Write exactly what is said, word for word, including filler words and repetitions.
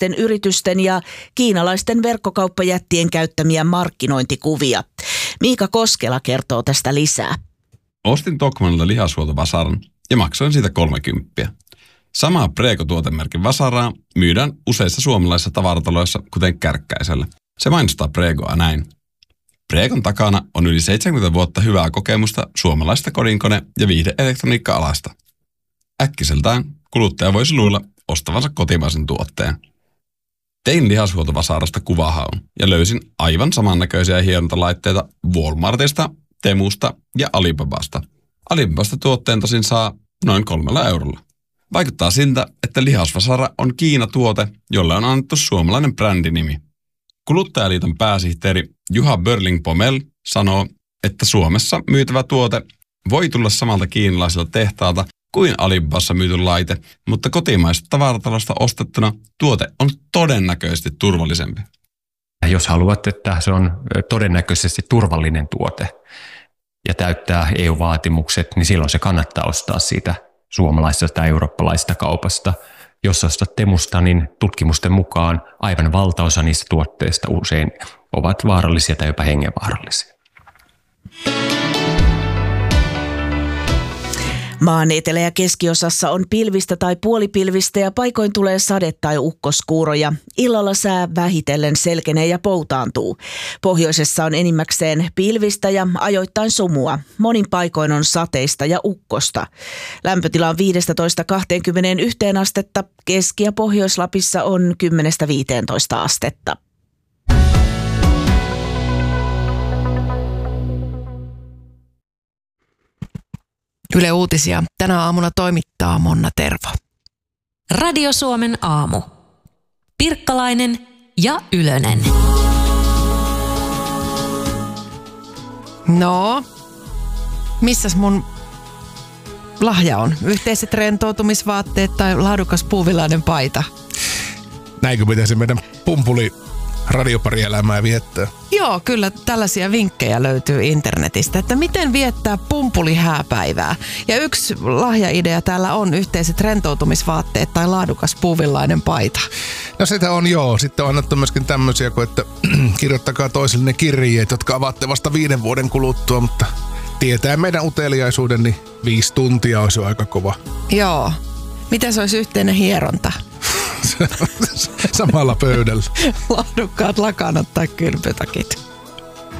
suomalaisten yritysten ja kiinalaisten verkkokauppajättien käyttämiä markkinointikuvia. Miika Koskela kertoo tästä lisää. Ostin Tokmanilta lihashuoltovasaran ja maksoin siitä kolmekymppiä. Samaa Prego-tuotemerkin vasaraa myydään useissa suomalaisissa tavarataloissa, kuten Kärkkäisellä. Se mainostaa Pregoa näin. Pregon takana on yli seitsemänkymmentä vuotta hyvää kokemusta suomalaista kodinkone- ja viihdeelektroniikka-alasta. Äkkiseltään kuluttaja voisi luulla ostavansa kotimaisen tuotteen. Tein lihashuoltovasarasta kuvahaun ja löysin aivan samannäköisiä hierontalaitteita Walmartista, Temusta ja Alibabasta. Alibabasta tuotteen tosin saa noin kolmella eurolla. Vaikuttaa siltä, että lihasvasara on Kiina-tuote, jolle on annettu suomalainen brändinimi. Kuluttajaliiton pääsihteeri Juha Börling-Pomel sanoo, että Suomessa myytävä tuote voi tulla samalta kiinalaiselta tehtaalta kuin Alibabassa myyty laite, mutta kotimaisesta tavaratalosta ostettuna tuote on todennäköisesti turvallisempi. Jos haluat, että se on todennäköisesti turvallinen tuote ja täyttää E U-vaatimukset, niin silloin se kannattaa ostaa siitä suomalaisesta tai eurooppalaisesta kaupasta. Jos ostat Temusta, niin tutkimusten mukaan aivan valtaosa niistä tuotteista usein ovat vaarallisia tai jopa hengenvaarallisia. Maan etelä- ja keskiosassa on pilvistä tai puolipilvistä ja paikoin tulee sade- tai ukkoskuuroja. Illalla sää vähitellen selkenee ja poutaantuu. Pohjoisessa on enimmäkseen pilvistä ja ajoittain sumua. Monin paikoin on sateista ja ukkosta. Lämpötila on viisitoista kaksikymmentäyksi astetta. Keski- ja Pohjois-Lapissa on kymmenestä viiteentoista astetta. Yle Uutisia tänä aamuna toimittaa Monna Tervo. Radio Suomen aamu. Pirkkalainen ja Ylönen. No, missäs mun lahja on? Yhteiset rentoutumisvaatteet tai laadukas puuvillainen paita? Näinkö pitäisi meidän pumpuli radioparielämää viettää? Joo, kyllä tällaisia vinkkejä löytyy internetistä, että miten viettää pumpulihääpäivää. Ja yksi lahjaidea täällä on yhteiset rentoutumisvaatteet tai laadukas puuvillainen paita. No sitä on joo. Sitten on annettu myöskin tämmöisiä kuin, että kirjoittakaa toisille kirjeet, jotka avaatte vasta viiden vuoden kuluttua, mutta tietää meidän uteliaisuuden, niin viisi tuntia olisi jo aika kova. Joo. Mitä se olisi yhteinen hieronta? Samalla pöydällä. Laadukkaat lakanat tai kylpytakit.